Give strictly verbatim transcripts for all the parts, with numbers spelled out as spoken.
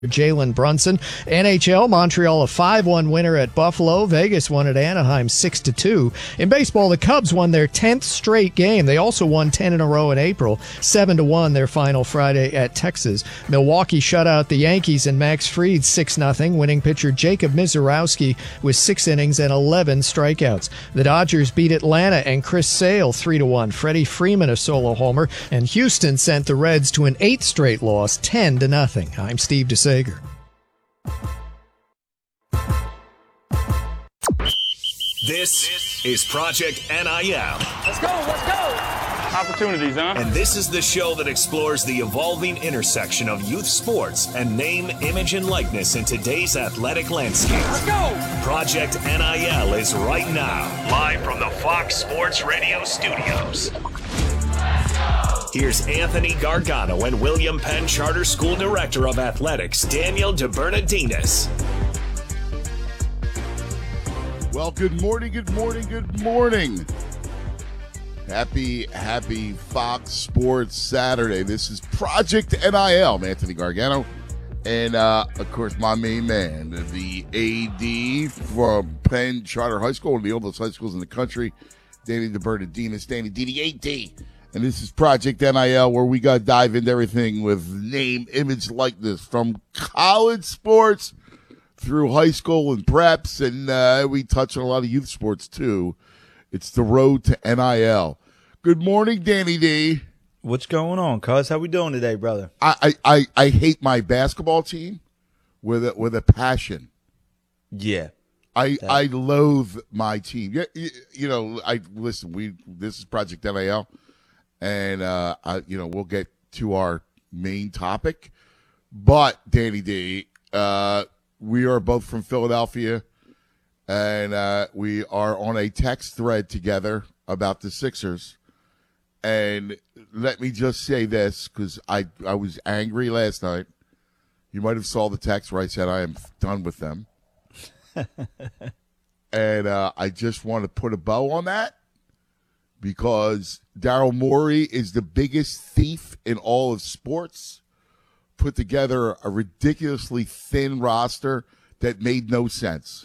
Jalen Brunson. N H L, Montreal a five one winner at Buffalo. Vegas won at Anaheim six to two. In baseball, the Cubs won their tenth straight game. They also won ten in a row in April, seven to one their final Friday at Texas. Milwaukee shut out the Yankees and Max Fried six nothing. Winning pitcher Jacob Misiorowski with six innings and eleven strikeouts. The Dodgers beat Atlanta and Chris Sale three to one. Freddie Freeman a solo homer, and Houston sent the Reds to an eighth straight loss, ten to nothing. I'm Steve DeSager. This is Project N I L. Let's go, let's go! Opportunities, huh? And this is the show that explores the evolving intersection of youth sports and name, image, and likeness in today's athletic landscape. Let's go! Project N I L is right now, live from the Fox Sports Radio studios. Here's Anthony Gargano and William Penn Charter School Director of Athletics, Daniel DeBernardinis. Well, good morning, good morning, good morning. Happy, happy Fox Sports Saturday. This is Project N I L. I'm Anthony Gargano. And, uh, of course, my main man, the A D from Penn Charter High School, one of the oldest high schools in the country, Danny DeBernardinis. Danny D D A D. And this is Project N I L, where we got to dive into everything with name, image, likeness, from college sports through high school and preps, and uh, we touch on a lot of youth sports, too. It's the road to N I L. Good morning, Danny D. What's going on, cuz? How we doing today, brother? I, I, I hate my basketball team with a, with a passion. Yeah. I, that. I loathe my team. Yeah, you, you know, I listen, we this is Project N I L. And, uh, I, you know, we'll get to our main topic. But, Danny D, uh, we are both from Philadelphia, and uh, we are on a text thread together about the Sixers. And let me just say this, because I, I was angry last night. You might have saw the text where I said I am done with them. And uh, I just want to put a bow on that, because Daryl Morey is the biggest thief in all of sports. Put together a ridiculously thin roster that made no sense.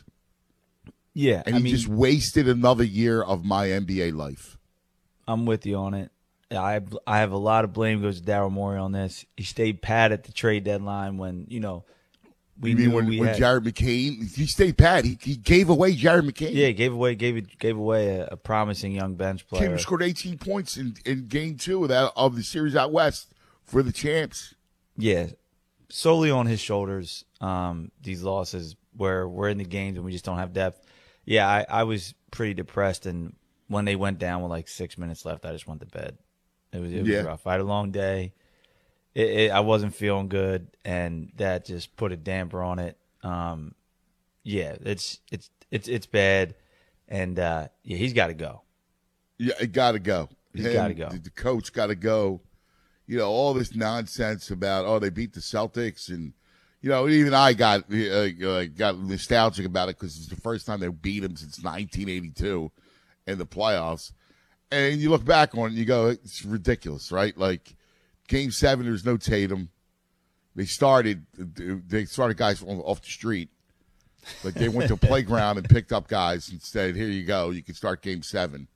Yeah, and I he mean, just wasted another year of my N B A life. I'm with you on it. I have, I have a lot of blame goes to Daryl Morey on this. He stayed pat at the trade deadline when, you know, we you mean knew when, we when had. Jared McCain, he stayed pat. He, he gave away Jared McCain. Yeah, gave away gave gave away a, a promising young bench player. Came scored eighteen points in, in game two of that of the series out west for the champs. Yeah, solely on his shoulders. Um, these losses where we're in the games and we just don't have depth. Yeah, I, I was pretty depressed, and when they went down with like six minutes left, I just went to bed. It was it was yeah. rough. I had a long day. It, it, I wasn't feeling good, and that just put a damper on it. Um, yeah, it's it's it's it's bad, and uh, yeah, he's got to go. Yeah, it got to go. He's got to go. The, the coach got to go. You know, all this nonsense about, oh, they beat the Celtics, and you know, even I got uh, got nostalgic about it because it's the first time they beat them since nineteen eighty-two in the playoffs. And you look back on it and you go, it's ridiculous, right? Like, game seven, there's no Tatum. They started, they started guys off the street. Like, they went to a playground and picked up guys and said, here you go, you can start game seven.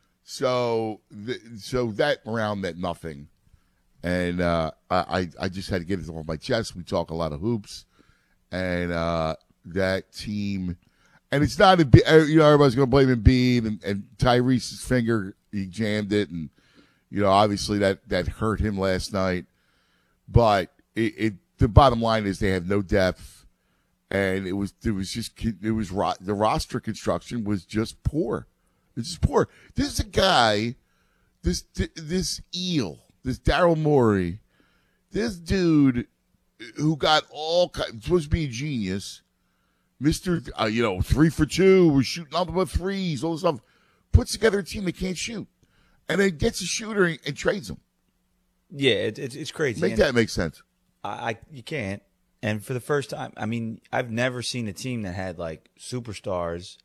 So, the, so that round meant nothing. And uh, I, I just had to get it off my chest. We talk a lot of hoops. And uh, that team, and it's not, a, you know, everybody's going to blame Embiid and, and Tyrese's finger, he jammed it. And, you know, obviously that, that hurt him last night. But it, it the bottom line is they have no depth. And it was, it was just, it was, the roster construction was just poor. It's just poor. This is a guy, this, this eel. This Daryl Morey, this dude who got all supposed to be a genius, Mister Uh, you know, three for two, we're shooting nothing but threes, all this stuff, puts together a team that can't shoot, and then gets a shooter and, and trades him. Yeah, it, it, it's crazy. Make and that make sense. I, I you can't. And for the first time, I mean, I've never seen a team that had like superstars,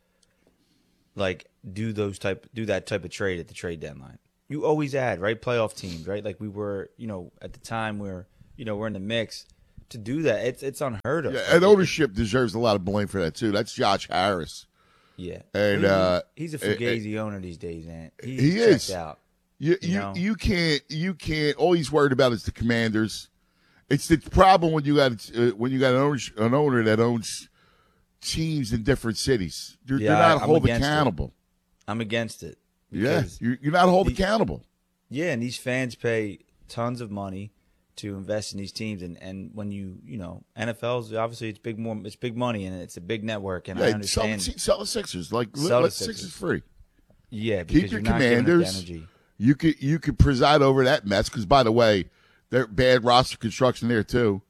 like do those type do that type of trade at the trade deadline. You always add, right? Playoff teams, right? Like we were, you know, at the time we were, you know, we're in the mix. to do that. It's it's unheard of. Yeah, and ownership deserves a lot of blame for that too. That's Josh Harris. Yeah, and He- uh, he's a uh, fugazi owner these days, man. He's he checked is. out. You You you know? you can't you can't. All he's worried about is the Commanders. It's the problem when you got uh, when you got an owner, an owner that owns teams in different cities. They're, Yeah, they're not I- I'm held against it. accountable. I'm against it. Yeah, because- you're, you're not held the- accountable. Yeah, and these fans pay tons of money to invest in these teams, and, and when you you know N F L's obviously it's big more it's big money and it's a big network, and I Yeah, sell, understand. the- sell the Sixers. Like Sell the let Sixers. Sixers free. Yeah, because Keep your you're not giving up the Commanders. energy. You could you could preside over that mess because, by the way, they're bad roster construction there too.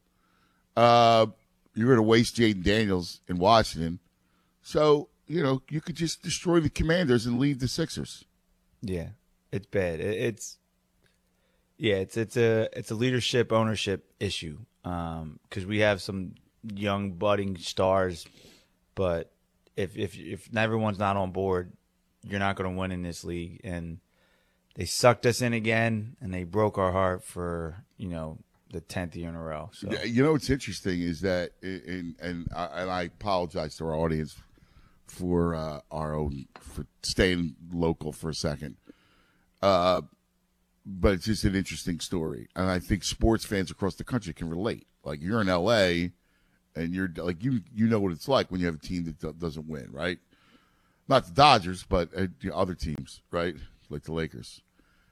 Uh, you're going to waste Jaden Daniels in Washington, so you know you could just destroy the Commanders and leave the Sixers. Yeah, it's bad. It, it's yeah, it's it's a it's a leadership ownership issue because we have some young budding stars, but if if if everyone's not on board, you're not going to win in this league. And they sucked us in again, and they broke our heart for you know the tenth year in a row. So Yeah, you know what's interesting is that, in, and I, and I apologize to our audience for uh, our own for staying local for a second, uh, but it's just an interesting story, and I think sports fans across the country can relate. Like you're in L A, and you're like you you know what it's like when you have a team that do- doesn't win, right? Not the Dodgers, but uh, the other teams, right? Like the Lakers.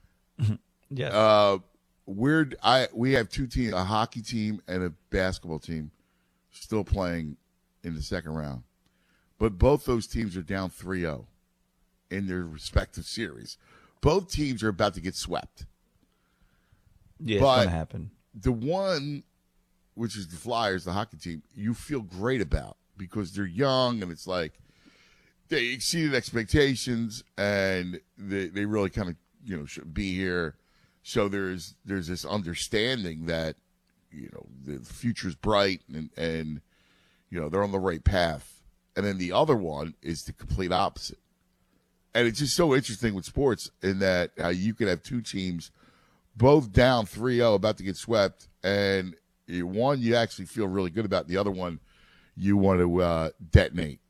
yeah, Uh, we're I we have two teams, a hockey team and a basketball team, still playing in the second round, but both those teams are down three oh in their respective series. Both teams are about to get swept. yeah, it's but- going to happen. The one, which is the Flyers, the hockey team, you feel great about because they're young and it's like they exceeded expectations and they they really kind of you know should be here. So there's there's this understanding that you know the future's bright and and you know they're on the right path. And then the other one is the complete opposite. And it's just so interesting with sports in that how you can have two teams both down three oh about to get swept, and one you actually feel really good about, the other one you want to uh, detonate.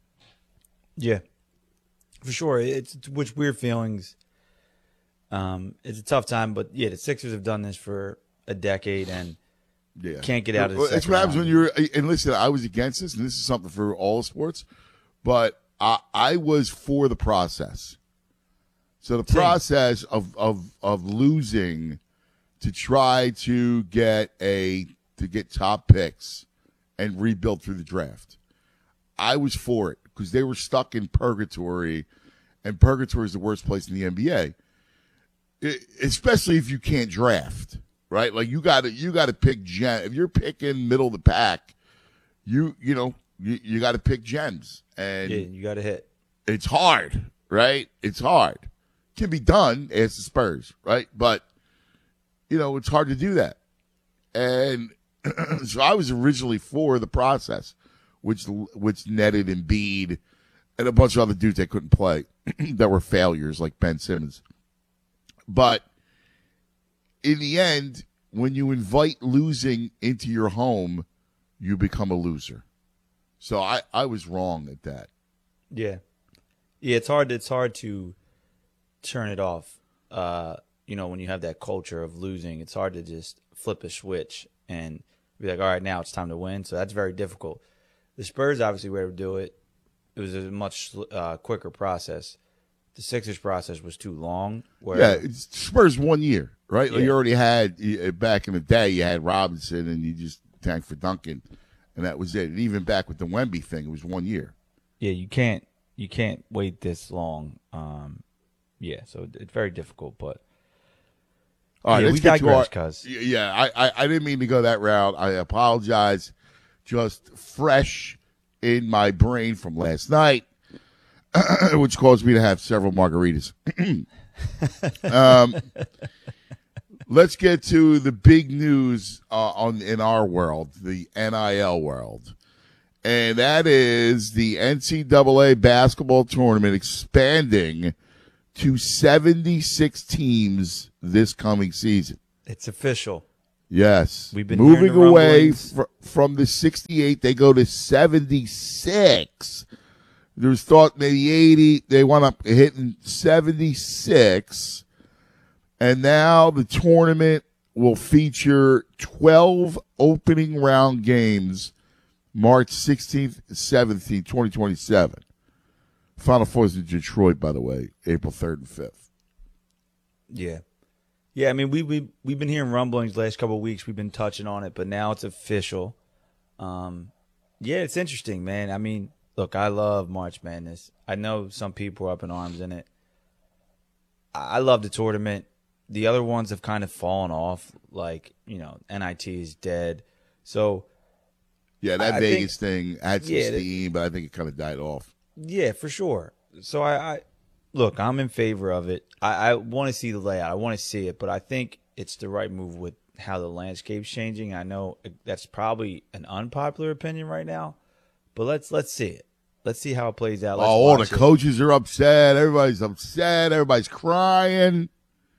Yeah, for sure. It's, it's which weird feelings. Um, it's a tough time, but yeah, the Sixers have done this for a decade and Yeah, can't get out of the Well, It's second what happens round. when you're. And listen, I was against this, and this is something for all sports, but I, I was for the process. So the Same. process of, of of losing to try to get a to get top picks and rebuild through the draft. I was for it because they were stuck in purgatory, and purgatory is the worst place in the N B A. It, especially if you can't draft, right? Like you got to you got to pick gen. If you're picking middle of the pack, you you know you, you got to pick gems, and Yeah, you got to hit. it's hard, right? It's hard. Can be done as the Spurs, right? But you know it's hard to do that, and so I was originally for the process, which which netted Embiid and a bunch of other dudes that couldn't play that were failures like Ben Simmons. But in the end, when you invite losing into your home, you become a loser. So I, I was wrong at that. Yeah, yeah. It's hard. It's hard to turn it off. Uh, you know, when you have that culture of losing, it's hard to just flip a switch and be like, "All right, now it's time to win." So that's very difficult. The Spurs obviously were able to do it. It was a much uh, quicker process. The Sixers process was too long. Where, Yeah, it's Spurs one year, right? Like Yeah. you already had you- back in the day. You had Robinson, and you just tanked for Duncan, and that was it. And even back with the Wemby thing, it was one year. yeah, you can't you can't wait this long. Um, yeah, so it's very difficult. But All right, Yeah, let's we get to our. digress, cuz. Yeah, I, I I didn't mean to go that route. I apologize. Just fresh in my brain from last night, which caused me to have several margaritas. um, let's get to the big news uh, on in our world, the N I L world, and that is the N C double A basketball tournament expanding to seventy-six teams this coming season. it's official. Yes. We've been moving hearing the away rumblings. fr- from the sixty-eight. They go to seventy-six. There was thought maybe eighty. They wound up hitting seventy-six. And now the tournament will feature twelve opening round games March sixteenth, seventeenth, twenty twenty-seven. Final Four is in Detroit, by the way, April third and fifth. Yeah. Yeah, I mean, we, we, we've been hearing rumblings the last couple of weeks. We've been touching on it, but now it's official. Um, yeah, it's interesting, man. I mean, look, I love March Madness. I know some people are up in arms in it. I I love the tournament. The other ones have kind of fallen off. Like, you know, N I T is dead. So, Yeah, that I Vegas thing had some yeah, that- steam, but I think it kind of died off. yeah, for sure. So I, I look, I'm in favor of it. I, I want to see the layout. I want to see it, but I think it's the right move with how the landscape's changing. I know that's probably an unpopular opinion right now, but let's let's see it. Let's see how it plays out. Oh, Let's all the watch it. coaches are upset. Everybody's upset. Everybody's crying.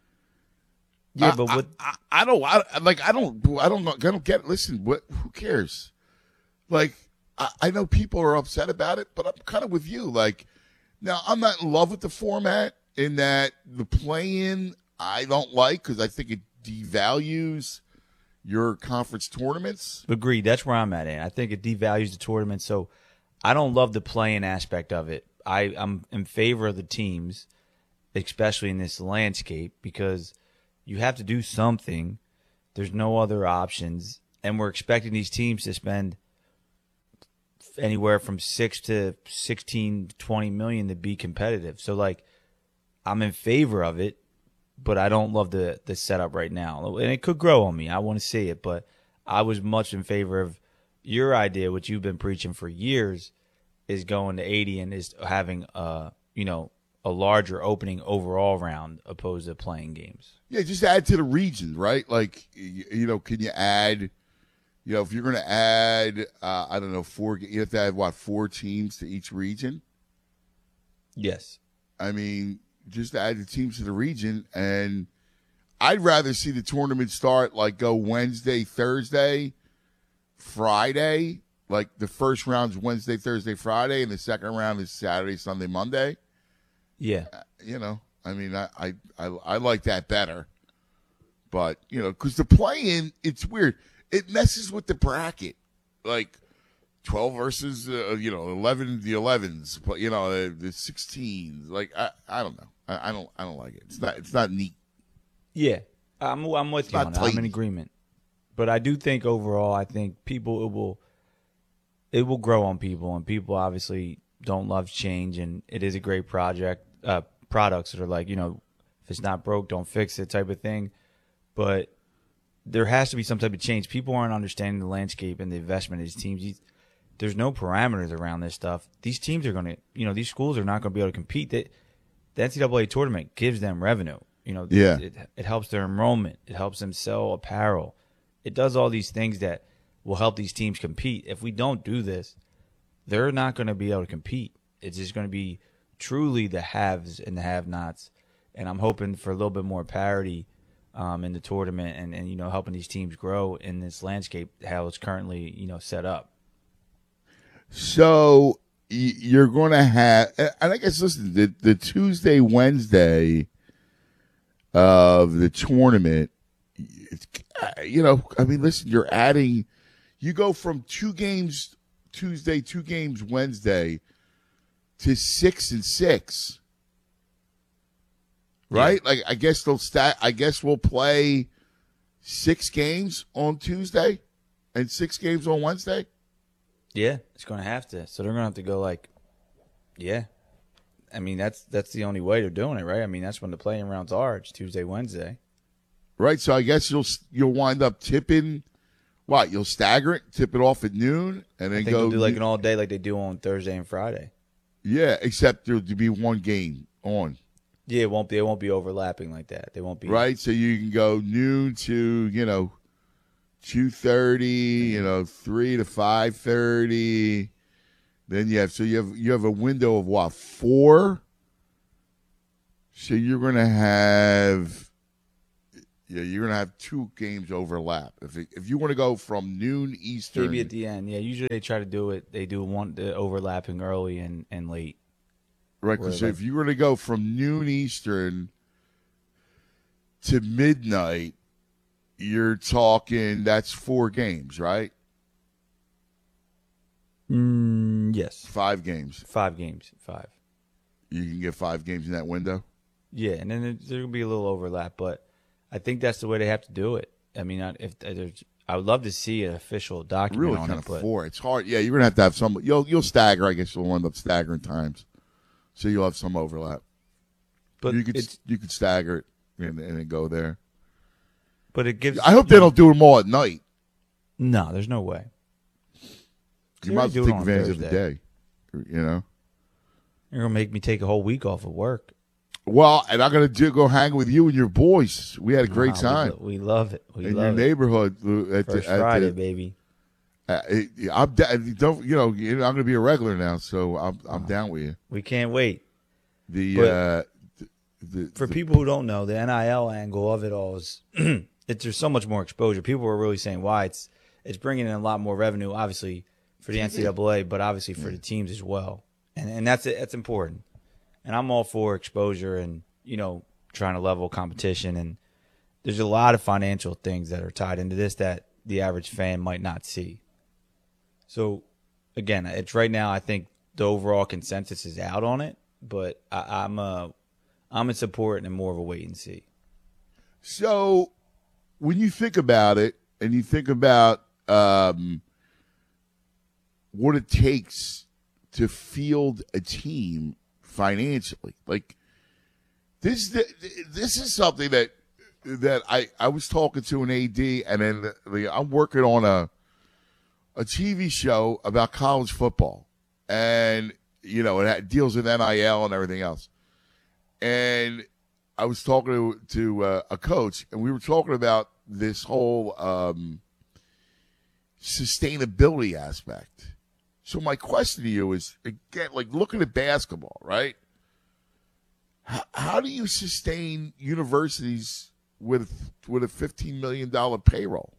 Yeah, I- but I, what? I, I don't I, like. I don't. I don't know. I don't get. Listen, what? Who cares? Like, I, I know people are upset about it, but I'm kind of with you. Like, now I'm not in love with the format in that the play-in I don't like because I think it devalues your conference tournaments. Agreed. That's where I'm at. Ann. I think it devalues the tournament. So I don't love the playing aspect of it. I, I'm in favor of the teams, especially in this landscape, because you have to do something. There's no other options. And we're expecting these teams to spend anywhere from six to sixteen to twenty million to be competitive. So, like, I'm in favor of it, but I don't love the the setup right now. And it could grow on me. I want to see it, but I was much in favor of your idea, which you've been preaching for years, is going to eighty and is having a, you know, a larger opening overall round opposed to playing games. Yeah, just add to the region, right? Like, you, you know, can you add, you know, if you're going to add, uh, I don't know, four, you have to add, what, four teams to each region? Yes. I mean, just add the teams to the region, and I'd rather see the tournament start, like, go Wednesday, Thursday, Friday. Like, the first round's Wednesday, Thursday, Friday, and the second round is Saturday, Sunday, Monday. Yeah. You know, I mean, I I, I, I like that better. But, you know, because the play-in, it's weird. It messes with the bracket. Like, twelve versus, uh, you know, eleven, the elevens, but, you know, uh, the sixteens. Like, I, I don't know. I, I don't I don't like it. It's not it's not neat. Yeah. I'm I'm with It's you not on that. I'm in tight. agreement. But I do think overall, I think people it will it will grow on people, and people obviously don't love change, and it is a great project uh products that are like, you know, if it's not broke, don't fix it type of thing. But there has to be some type of change. People aren't understanding the landscape and the investment of these teams. These, there's no parameters around this stuff. These teams are going to, you know, these schools are not going to be able to compete. That the N C double A tournament gives them revenue. You know, Yeah. it, it helps their enrollment. It helps them sell apparel. It does all these things that will help these teams compete. If we don't do this, they're not going to be able to compete. It's just going to be truly the haves and the have-nots. And I'm hoping for a little bit more parity um, in the tournament and, and, you know, helping these teams grow in this landscape, how it's currently, you know, set up. So y- you're going to have, and I guess, listen, the, the Tuesday, Wednesday of the tournament, it's, you know, I mean, listen, you're adding, you go from two games Tuesday, two games Wednesday to six and six. Right? Like, I guess they'll stat, I guess we'll play six games on Tuesday and six games on Wednesday. Yeah, it's going to have to. So they're going to have to go like, yeah. I mean, that's that's the only way they're doing it, right? I mean, that's when the playing rounds are. It's Tuesday, Wednesday. Right, so I guess you'll you'll wind up tipping. What, you'll stagger it, tip it off at noon, and I then think go. they'll do like an all day like they do on Thursday and Friday. Yeah, except there'll be one game on. Yeah, it won't be. It won't be overlapping like that. They won't be Right, so you can go noon to you know two thirty, you know three to five thirty. Then you have so you have you have a window of what, four. So you're gonna have, Yeah, you're gonna have two games overlap. If it, if you want to go from noon Eastern, Maybe at the end. Yeah, usually they try to do it. They do one the overlapping early and, and late. right? Because if you were to go from noon Eastern to midnight, you're talking that's four games, right? Mm, yes. Five games. Five games. Five. You can get five games in that window. Yeah, and then there's going to be a little overlap, but I think that's the way they have to do it. I mean, if there's, I would love to see an official document Really on kind it, of but four. It's hard. Yeah, you're gonna have to have some. You'll you'll stagger. I guess you'll end up staggering times, so you'll have some overlap. but you could it's you could stagger it and, and then go there. but it gives. I hope they don't do them all at night. No, there's no way. You They might already as do well it take on advantage of the Thursday. day. You know. You're gonna make me take a whole week off of work. Well, and I'm gonna do, go hang with you and your boys. We had a great Wow, time We, lo- we love it. We in your love it. neighborhood. uh, At First the, at Friday, the, baby. uh, it- I'm da- don't you know? you know, I'm gonna be a regular now, so I'm I'm down with you. We can't wait. The But- uh, the, the, For the- people who don't know, the N I L angle of it all is it's there's so much more exposure. People are really saying why it's it's bringing in a lot more revenue, obviously for the N C double A, but obviously for the teams as well, and and that's that's important. And I'm all for exposure and you know trying to level competition. And there's a lot of financial things that are tied into this that the average fan might not see. So again, it's right now. I think the overall consensus is out on it, but I, I'm a I'm in support and more of a wait and see. So, when you think about it, and you think about um, what it takes to field a team financially, like this, this is something that that I, I was talking to an A D, and then the, the, I'm working on a a T V show about college football, and you know it deals with N I L and everything else, and I was talking to, to uh, a coach, and we were talking about this whole um, sustainability aspect. So my question to you is, again, like looking at basketball, right? How, how do you sustain universities with with a fifteen million dollars payroll?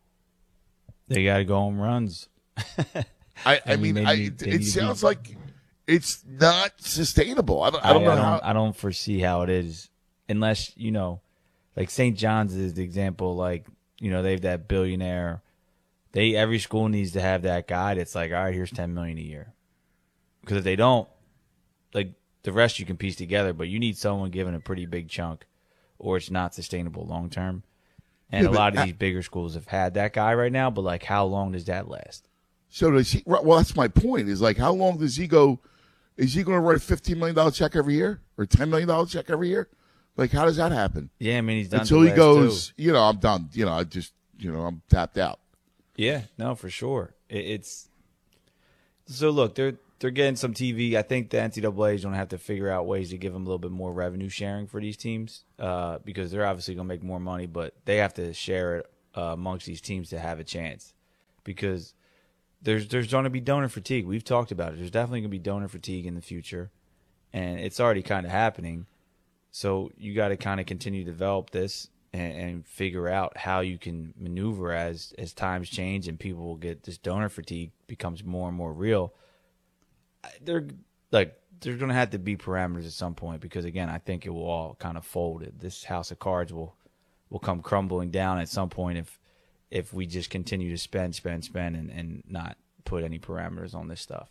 They got to go on runs. I, I mean, mean, they I, need- they it need to sounds be- like it's not sustainable. I don't, I don't know I don't, how. I don't foresee how it is unless, you know, like Saint John's is the example. Like, you know, they have that billionaire. They every school needs to have that guy that's like, all right, here's ten million a year. Because if they don't, like the rest you can piece together, but you need someone giving a pretty big chunk, or it's not sustainable long term. And Yeah, a but lot of I- these bigger schools have had that guy right now, but like, how long does that last? So does he? Well, that's my point. Is like, how long does he go? Is he going to write a fifteen million dollar check every year or ten million dollar check every year? Like, how does that happen? Yeah, I mean, he's done Until the he last goes, two. you know, I'm done. You know, I just, you know, I'm tapped out. Yeah, no, for sure. It, it's so look, they're they're getting some T V. I think the N C double A is going to have to figure out ways to give them a little bit more revenue sharing for these teams, uh, because they're obviously going to make more money, but they have to share it uh, amongst these teams to have a chance. Because there's there's going to be donor fatigue. We've talked about it. There's definitely going to be donor fatigue in the future, and it's already kind of happening. So you got to kind of continue to develop this and, and figure out how you can maneuver as as times change and people will get this donor fatigue becomes more and more real. They're like there's going to have to be parameters at some point because again, I think it will all kind of fold. This house of cards will will come crumbling down at some point if if we just continue to spend, spend, spend, and, and not put any parameters on this stuff.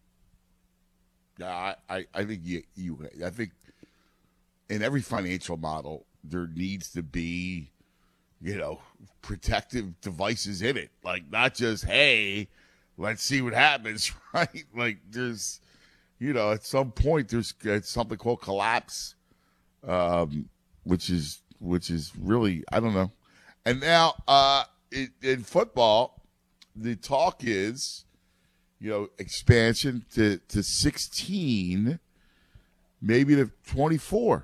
Yeah, I, I, I think you, you, I think in every financial model there needs to be, you know, protective devices in it. Like not just hey, let's see what happens, right? Like there's, you know, at some point there's uh, something called collapse, um, which is which is really I don't know. And now uh, in, in football, the talk is, you know, expansion to, to sixteen, maybe to twenty-four.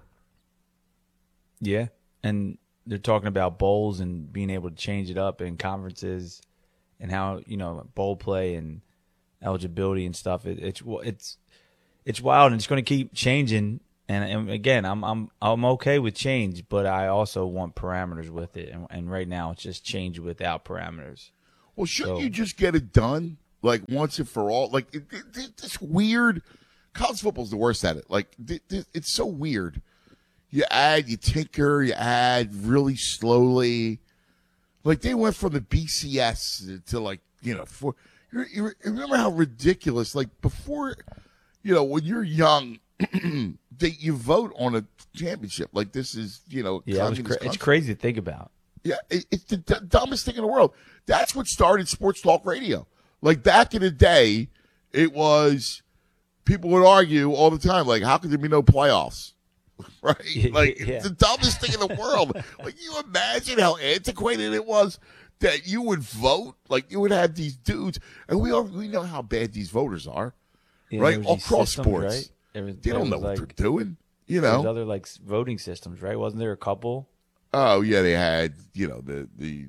Yeah, and they're talking about bowls and being able to change it up in conferences, and how you know bowl play and eligibility and stuff. It, it's it's it's wild, and it's going to keep changing And, and again, I'm I'm I'm okay with change, but I also want parameters with it. And, and right now, it's just change without parameters. Well, shouldn't So- you just get it done, like, once and for all? Like, it, it, it, it's weird. College football's the worst at it. Like, it, it, it's so weird. You add, you tinker, you add really slowly. Like, they went from the B C S to, like, you know, for, you, you remember how ridiculous, like, before, you know, when you're young, they, you vote on a championship. Like, this is, you know, Yeah, it was communist cra- it's country. crazy to think about. Yeah, it, it's the d- dumbest thing in the world. That's what started sports talk radio. Like, back in the day, it was, people would argue all the time, like, how could there be no playoffs? Right? Like, Yeah. it's the dumbest thing in the world. Like, you imagine how antiquated it was that you would vote? Like, you would have these dudes, and we all, we know how bad these voters are, Yeah, right? there was All these across systems, sports. right? There was- They there don't know was, what like- they're doing, you There's know? other like s- voting systems, right? Wasn't there a couple? Oh yeah, they had, you know, the the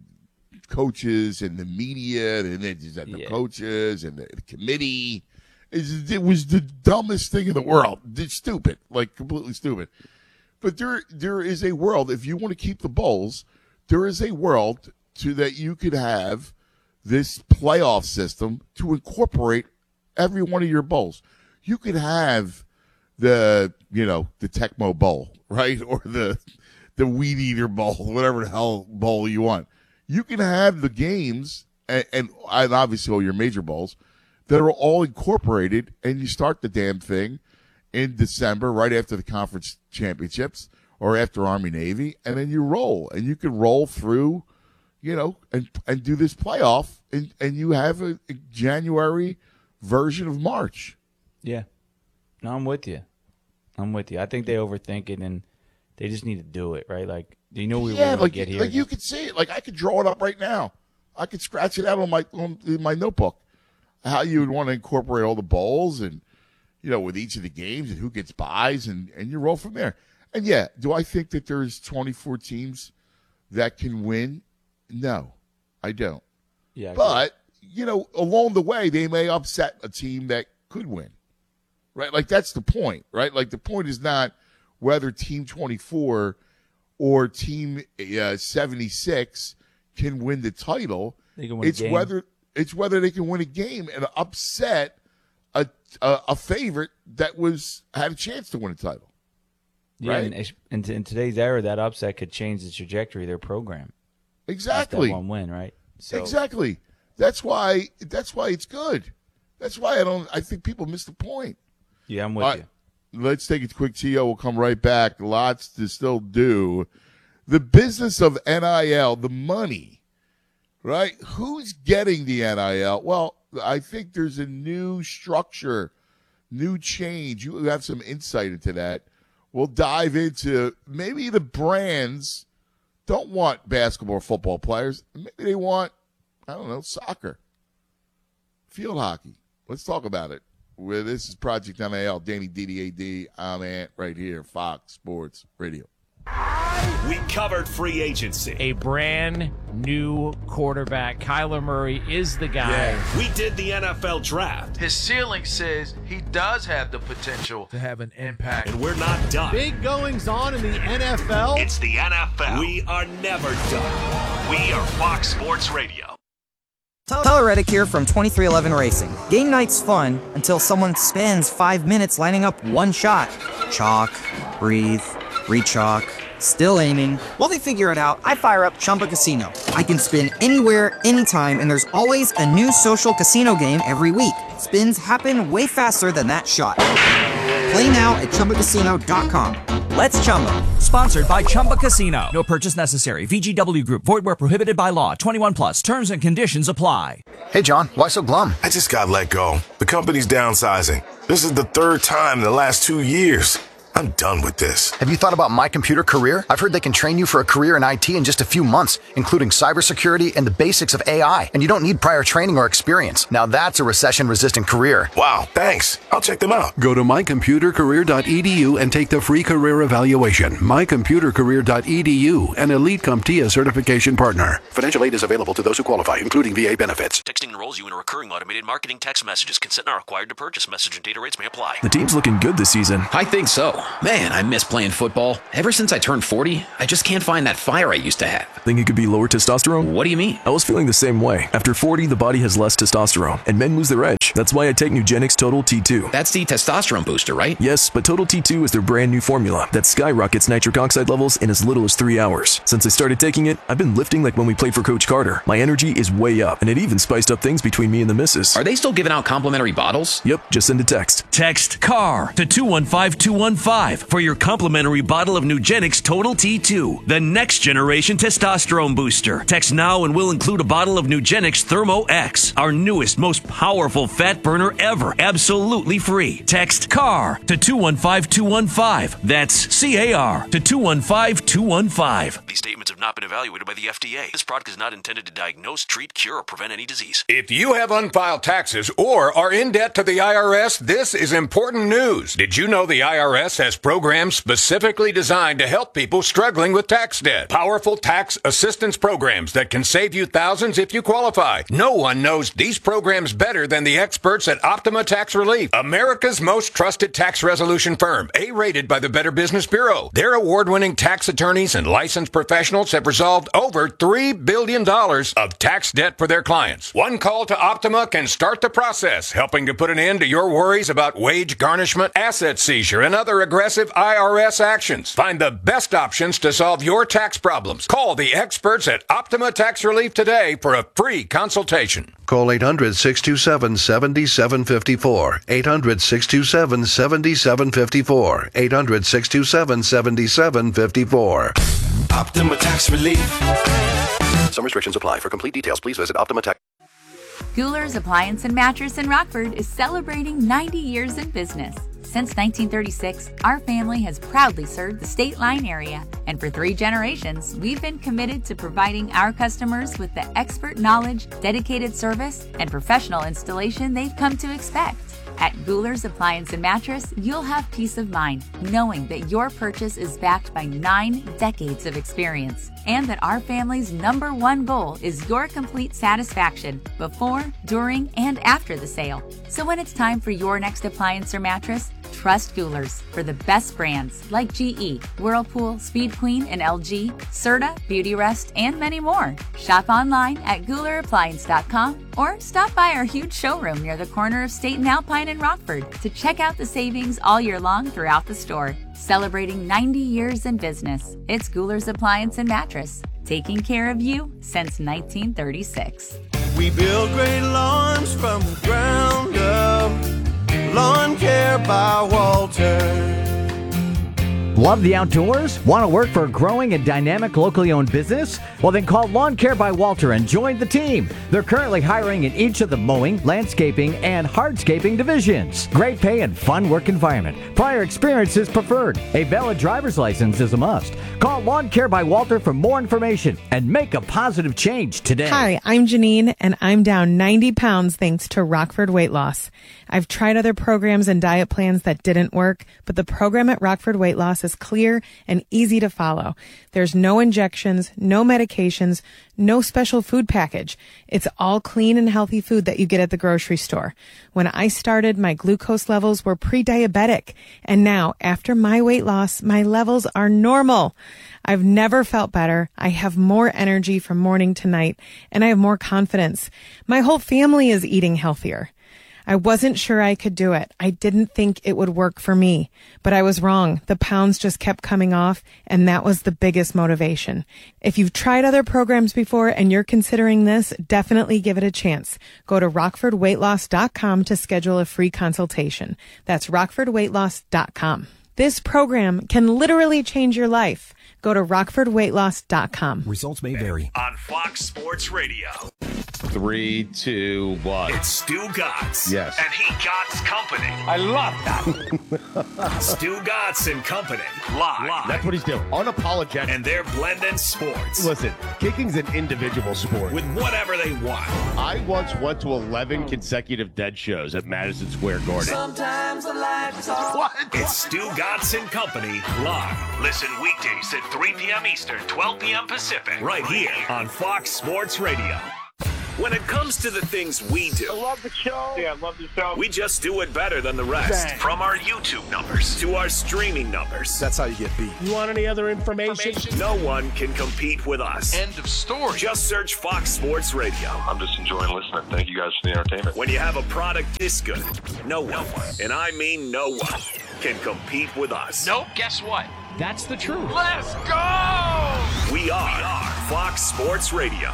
coaches and the media, and then just had the Yeah. coaches and the, the committee. It's, it was the dumbest thing in the world. It's stupid, like completely stupid. But there there is a world, if you want to keep the bowls, there is a world to that you could have this playoff system to incorporate every one of your bowls. You could have the, you know, the Tecmo Bowl, right? Or the the Weed Eater Bowl, whatever the hell bowl you want. You can have the games and, and, and obviously all your major bowls that are all incorporated, and you start the damn thing in December, right after the conference championships or after Army Navy, and then you roll, and you can roll through, you know, and and do this playoff, and, and you have a, a January version of March. Yeah. No, I'm with you. I'm with you. I think they overthink it, and they just need to do it, right? Like, do you know we Yeah, were going like to get here? like you could see it. Like I could draw it up right now. I could scratch it out on my on in my notebook. How you would want to incorporate all the bowls and, you know, with each of the games and who gets buys, and, and you roll from there. And yeah, do I think that there's twenty-four teams that can win? No, I don't. Yeah, I agree. But, you know, along the way, they may upset a team that could win, right? Like, that's the point, right? Like, the point is not whether Team twenty-four or Team uh, seventy-six can win the title. They can win a it's game. whether it's whether they can win a game and upset a, a a favorite that was had a chance to win a title. yeah, right? and it's- in, in today's era, that upset could change the trajectory of their program. Just Exactly. that one win, right? So, Exactly. That's why. That's why it's good. That's why I don't. I think people miss the point. Yeah, I'm with All right, you. let's take a quick T O. We'll come right back. Lots to still do. The business of N I L, the money, right? Who's getting the N I L? Well, I think there's a new structure, new change. You have some insight into that. We'll dive into maybe the brands don't want basketball or football players. Maybe they want, I don't know, soccer, field hockey. Let's talk about it. Where this is Project N I L. Danny D D A D. I'm Ant right here, Fox Sports Radio. We covered free agency. A brand new quarterback. Kyler Murray is the guy. We did the N F L draft. His ceiling says he does have the potential to have an impact. And we're not done. Big goings on in the N F L. It's the N F L. We are never done. We are Fox Sports Radio. Tyler Reddick here from twenty-three eleven Racing. Game night's fun until someone spends five minutes lining up one shot. Chalk, breathe, re-chalk, still aiming. While they figure it out, I fire up Chumba Casino. I can spin anywhere, anytime, and there's always a new social casino game every week. Spins happen way faster than that shot. Play now at Chumba Casino dot com. Let's Chumba. Sponsored by Chumba Casino. No purchase necessary. V G W Group. Void where prohibited by law. twenty-one plus. Terms and conditions apply. Hey, John. Why so glum? I just got let go. The company's downsizing. This is the third time in the last two years. I'm done with this. Have you thought about My Computer Career? I've heard they can train you for a career in I T in just a few months, including cybersecurity and the basics of A I. And you don't need prior training or experience. Now that's a recession-resistant career. Wow, thanks. I'll check them out. Go to my computer career dot e d u and take the free career evaluation. my computer career dot e d u, an Elite CompTIA certification partner. Financial aid is available to those who qualify, including V A benefits. Texting enrolls you in a recurring automated marketing text messages. Consent not required to purchase. Message and data rates may apply. The team's looking good this season. I think so. man, I miss playing football. Ever since I turned forty, I just can't find that fire I used to have. Think it could be lower testosterone? What do you mean? I was feeling the same way. After forty, the body has less testosterone, and men lose their edge. That's why I take Nugenix Total T two. That's the testosterone booster, right? Yes, but Total T two is their brand new formula that skyrockets nitric oxide levels in as little as three hours. Since I started taking it, I've been lifting like when we played for Coach Carter. My energy is way up, and it even spiced up things between me and the missus. Are they still giving out complimentary bottles? Yep, just send a text. Text CAR to two one five two one five for your complimentary bottle of Nugenix Total T two, the next generation testosterone booster. Text now and we'll include a bottle of Nugenix Thermo X, our newest, most powerful fat burner ever, absolutely free. Text CAR to two one five two one five. That's C A R to two one five two one five. These statements have not been evaluated by the F D A. This product is not intended to diagnose, treat, cure, or prevent any disease. If you have unfiled taxes or are in debt to the I R S, this is important news. Did you know the I R S has programs specifically designed to help people struggling with tax debt? Powerful tax assistance programs that can save you thousands if you qualify. No one knows these programs better than the experts at Optima Tax Relief, America's most trusted tax resolution firm, A-rated by the Better Business Bureau. Their award-winning tax attorneys and licensed professionals have resolved over three billion dollars of tax debt for their clients. One call to Optima can start the process, helping to put an end to your worries about wage garnishment, asset seizure, and other aggressive I R S actions. Find the best options to solve your tax problems. Call the experts at Optima Tax Relief today for a free consultation. Call eight hundred, six two seven, seven seven five four. eight hundred, six two seven, seven seven five four. eight hundred, six two seven, seven seven five four. Optima Tax Relief. Some restrictions apply. For complete details, please visit Optima Tax. Goular's Appliance and Mattress in Rockford is celebrating ninety years in business. Since nineteen thirty-six, our family has proudly served the State Line area, and for three generations, we've been committed to providing our customers with the expert knowledge, dedicated service, and professional installation they've come to expect. At Goular's Appliance and Mattress, you'll have peace of mind knowing that your purchase is backed by nine decades of experience, and that our family's number one goal is your complete satisfaction before, during, and after the sale. So when it's time for your next appliance or mattress, trust Goular's for the best brands like G E, Whirlpool, Speed Queen, and L G, Serta, Beautyrest, and many more. Shop online at Goular Appliance dot com or stop by our huge showroom near the corner of State and Alpine in Rockford to check out the savings all year long throughout the store. Celebrating ninety years in business, it's Goular's Appliance and Mattress, taking care of you since nineteen thirty-six. We build great lawns from the ground up. Lawn Care by Walter. Love the outdoors? Want to work for a growing and dynamic locally owned business? Well, then call Lawn Care by Walter and join the team. They're currently hiring in each of the mowing, landscaping, and hardscaping divisions. Great pay and fun work environment. Prior experience is preferred. A valid driver's license is a must. Call Lawn Care by Walter for more information and make a positive change today. Hi, I'm Janine, and I'm down ninety pounds thanks to Rockford Weight Loss. I've tried other programs and diet plans that didn't work, but the program at Rockford Weight Loss is clear and easy to follow. There's no injections, no medications, no special food package. It's all clean and healthy food that you get at the grocery store. When I started, my glucose levels were pre-diabetic, and now, after my weight loss, my levels are normal. I've never felt better. I have more energy from morning to night, and I have more confidence. My whole family is eating healthier. I wasn't sure I could do it. I didn't think it would work for me, but I was wrong. The pounds just kept coming off, and that was the biggest motivation. If you've tried other programs before and you're considering this, definitely give it a chance. Go to rockford weight loss dot com to schedule a free consultation. That's rockford weight loss dot com. This program can literally change your life. Go to rockford weight loss dot com. Results may vary. On Fox Sports Radio. Three, two, one. It's Stu Gatz. Yes. And he Gatz Company. I love that. Stu Gatz and Company. Live. Live. That's what he's doing. Unapologetic. And they're blending sports. Listen, kicking's an individual sport. With whatever they want. I once went to eleven consecutive dead shows at Madison Square Garden. Sometimes the lights are... What? It's Stu Gatz and Company. Live. Listen weekdays at three p.m. Eastern, twelve p.m. Pacific. Right here on Fox Sports Radio. When it comes to the things we do, I love the show. Yeah, I love the show. we just do it better than the rest. Bang. From our YouTube numbers to our streaming numbers. That's how you get beat. You want any other information? No one can compete with us. End of story. Just search Fox Sports Radio. I'm just enjoying listening. Thank you guys for the entertainment. When you have a product this good, no one, and I mean no one, can compete with us. Nope, guess what? That's the truth. Let's go! We are, we are Fox Sports Radio.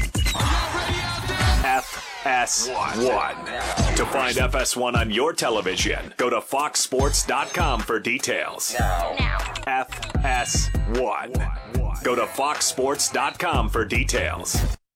F S one. To find F S one on your television, go to fox sports dot com for details. F S one. Go to fox sports dot com for details.